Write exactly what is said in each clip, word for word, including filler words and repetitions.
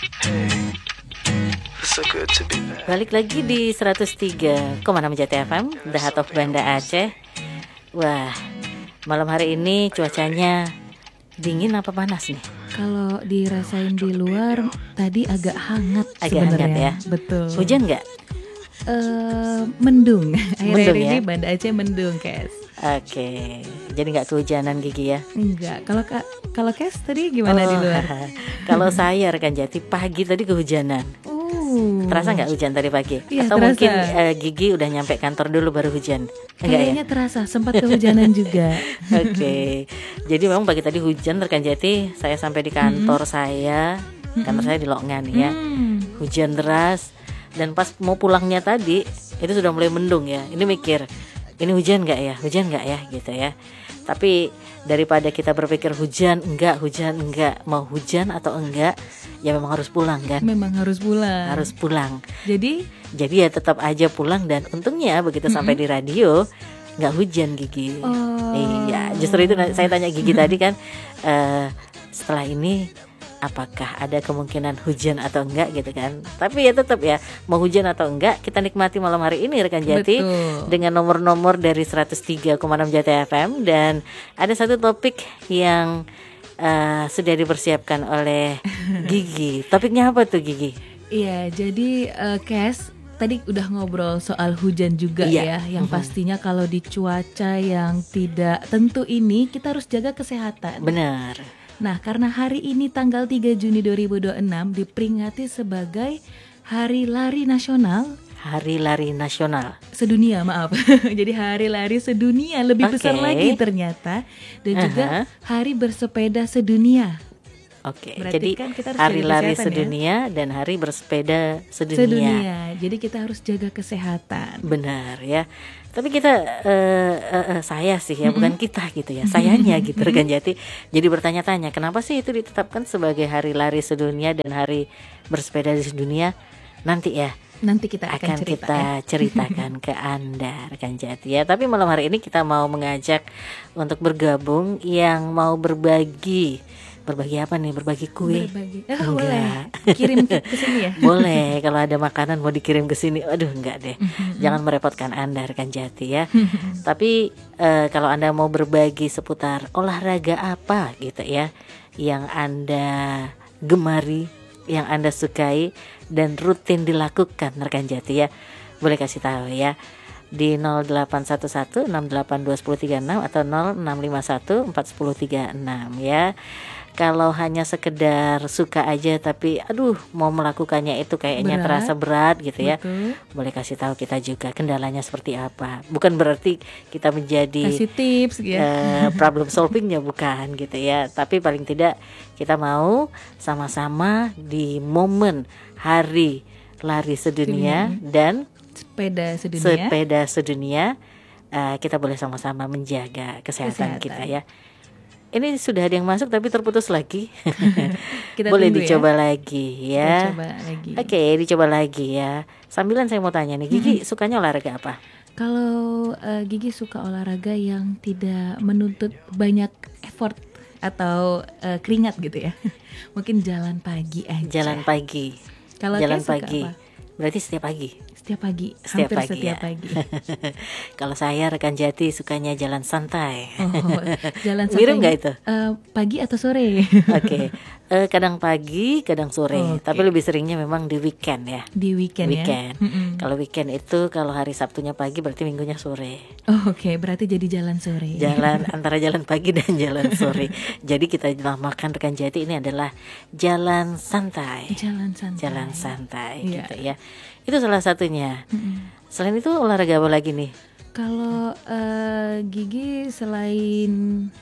So good to be back. Balik lagi di seratus tiga koma enam J T F M, The Heart of Banda Aceh. Wah, malam hari ini cuacanya dingin apa panas nih? Kalau dirasain di luar tadi agak hangat Agak hangat sebenarnya. ya. Betul. Hujan nggak? Eh, mendung. Akhir-akhir Mendung ya? ini Banda Aceh mendung, Kes. Oke, jadi nggak kehujanan Gigi ya? Enggak. Kalau Kak, kalau Kes tadi gimana di luar? Kalau saya rekan Jati pagi tadi kehujanan. Uh. Terasa nggak hujan tadi pagi? Iya, Atau terasa. mungkin eh, Gigi udah nyampe kantor dulu baru hujan? Enggak ya? Kayaknya terasa sempat kehujanan juga. Oke, jadi memang pagi tadi hujan rekan Jati. Saya sampai di kantor saya, kantor saya di Longan ya. Hmm. Hujan deras dan pas mau pulangnya tadi itu sudah mulai mendung ya. Ini mikir, ini hujan nggak ya? Hujan nggak ya? Gitu ya. Tapi daripada kita berpikir hujan enggak, hujan enggak, mau hujan atau enggak, ya memang harus pulang kan? Memang harus pulang. Harus pulang. Jadi Jadi ya tetap aja pulang dan untungnya begitu sampai di radio nggak hujan Gigi. Oh. Iya, justru itu saya tanya Gigi tadi kan, eh, setelah ini apakah ada kemungkinan hujan atau enggak gitu kan. Tapi ya tetap ya, mau hujan atau enggak kita nikmati malam hari ini rekan Jati. Betul. Dengan nomor-nomor dari seratus tiga koma enam J T F M. Dan ada satu topik yang uh, sudah dipersiapkan oleh Gigi. Topiknya apa tuh Gigi? Iya, jadi uh, Kes tadi udah ngobrol soal hujan juga Iya. ya. Yang pastinya kalau di cuaca yang tidak tentu ini kita harus jaga kesehatan. Benar. Nah, karena hari ini tanggal tiga Juni dua ribu dua puluh enam diperingati sebagai Hari Lari Nasional Hari Lari Nasional sedunia, maaf. Jadi hari lari sedunia lebih Oke. besar lagi ternyata, dan juga Aha. Hari Bersepeda Sedunia. Oke, Berarti jadi kan kita harus Hari jaga Lari kesehatan ya. Sedunia dan Hari Bersepeda Sedunia. Sedunia. Jadi kita harus jaga kesehatan. Benar ya. Tapi kita eh, eh, eh, saya sih ya, bukan kita gitu ya. Sayanya gitu rekan Jati. Jadi bertanya-tanya, kenapa sih itu ditetapkan sebagai Hari Lari Sedunia dan Hari Bersepeda Sedunia? Nanti ya Nanti kita akan, akan cerita kita ya. ceritakan ke Anda rekan Jati ya. Tapi malam hari ini kita mau mengajak untuk bergabung yang mau berbagi. Berbagi apa nih? Berbagi kue? Berbagi. Oh, Enggak. boleh. Kirim ke ke sini ya. Boleh, kalau ada makanan mau dikirim ke sini. Aduh, enggak deh. Jangan merepotkan Anda rekan Jati ya. Tapi eh, kalau Anda mau berbagi seputar olahraga apa gitu ya yang Anda gemari, yang Anda sukai dan rutin dilakukan rekan Jati ya, boleh kasih tahu ya di nol delapan satu satu enam delapan dua nol tiga enam atau nol enam lima satu empat nol tiga enam ya. Kalau hanya sekedar suka aja tapi aduh mau melakukannya itu kayaknya Berat. terasa berat gitu ya. Betul. Boleh kasih tahu kita juga kendalanya seperti apa. Bukan berarti kita menjadi Kasih tips ya. eh, problem solvingnya bukan gitu ya. Tapi paling tidak kita mau sama-sama di momen Hari Lari Sedunia dan Sepeda sedunia. Sepeda Sedunia, eh, kita boleh sama-sama menjaga kesehatan, Kesehatan. kita ya. Ini sudah ada yang masuk tapi terputus lagi. Kita Boleh tunggu ya. dicoba lagi ya. Kita coba lagi. Oke, dicoba lagi ya. Sambilan saya mau tanya nih, Gigi sukanya olahraga apa? Kalau eh, Gigi suka olahraga yang tidak menuntut banyak effort atau eh, keringat gitu ya. Mungkin jalan pagi aja. Jalan pagi. Kalau Jalan Kay suka pagi. apa? Berarti setiap pagi. Setiap pagi, Setiap hampir pagi setiap ya. pagi. Kalau saya rekan Jati sukanya jalan santai. Oh, jalan Mirip santainya, nggak itu? eh, pagi atau sore? Oke, Eh, kadang pagi, kadang sore. Oke. Tapi lebih seringnya memang di weekend ya. Di weekend, Weekend. ya. Mm-mm. Kalau weekend itu kalau hari Sabtunya pagi berarti minggunya sore. Oh, Oke, berarti jadi jalan sore. Jalan antara jalan pagi dan jalan sore. Jadi kita namakan rekan Jati ini adalah jalan santai. Jalan santai. Jalan santai Iya. gitu ya. Itu salah satunya. Mm-mm. Selain itu olahraga apa lagi nih? Kalau eh, Gigi selain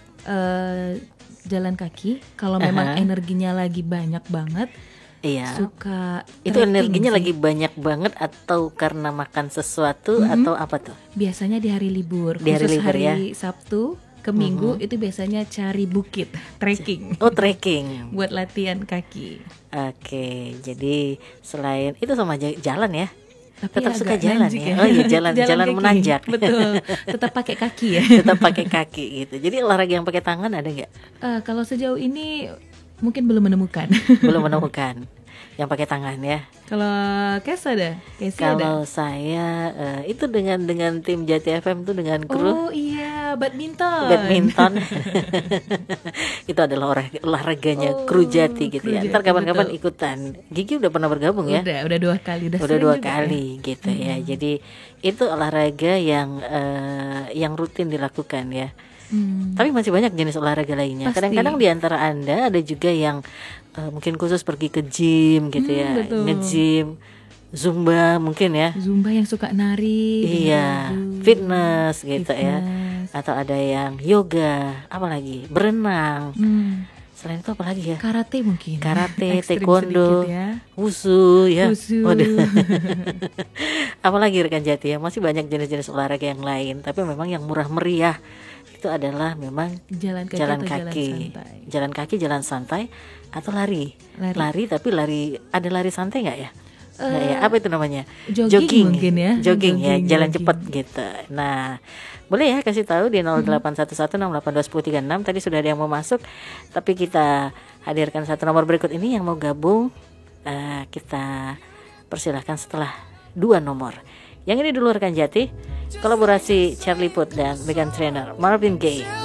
eh, jalan kaki, kalau memang Aha. energinya lagi banyak banget, Iya. suka Itu trekking energinya sih. lagi banyak banget atau karena makan sesuatu Mhm. atau apa tuh? Biasanya di hari libur, Di hari khusus libur, hari ya. Sabtu ke Minggu itu biasanya cari bukit, trekking, Oh, trekking. buat latihan kaki. Oke, jadi selain itu sama aja jalan ya. Tapi Tetap agak suka jalan nanjik ya. Oh iya, jalan jalan kaki. menanjak. Betul, tetap pakai kaki ya. Tetap pakai kaki gitu. Jadi olahraga yang pakai tangan ada nggak? Eh, kalau sejauh ini mungkin belum menemukan. Belum menemukan. yang pakai tangan ya. Kalau Kes ada? Casey Kalau ada? saya uh, itu dengan dengan tim Jati F M tuh dengan kru Oh iya, badminton. badminton. Itu adalah olah- olahraganya Oh, kru Jati gitu kru ya. Jati, Ntar kapan-kapan betul. ikutan. Gigi udah pernah bergabung ya? Udah, udah dua kali, udah, Udah sering dua juga kali gitu ya. Jadi itu olahraga yang uh, yang rutin dilakukan ya. Hmm. Tapi masih banyak jenis olahraga lainnya. Pasti. Kadang-kadang di antara Anda ada juga yang uh, mungkin khusus pergi ke gym gitu Hmm, ya, betul. nge-gym, zumba mungkin ya. Zumba yang suka nari, Iya, dengar lagu. fitness gitu ya. Fitness. Atau ada yang yoga, apa lagi? Berenang. Hmm. Selain itu apa lagi ya? Karate mungkin. Karate, Ekstrim taekwondo, sedikit ya. wushu ya. Wushu. Waduh. Apalagi rekan Jati ya, masih banyak jenis-jenis olahraga yang lain. Tapi memang yang murah meriah itu adalah memang Jalan kaki jalan atau kaki, jalan santai? jalan kaki, jalan santai, atau lari. Lari. tapi lari ada lari santai nggak ya? Nggak ya? Eh, Apa itu namanya? jogging mungkin ya. Jogging ya, Jogging, jalan jogging. cepat gitu. Nah, boleh ya kasih tahu di nol delapan satu satu enam delapan dua nol tiga enam. Tadi sudah ada yang mau masuk, tapi kita hadirkan satu nomor berikut ini yang mau gabung. Eh, kita persilahkan setelah dua nomor. Yang ini dulu rekan Jati, kolaborasi Charlie Puth dan Meghan Trainor, Marvin Gaye.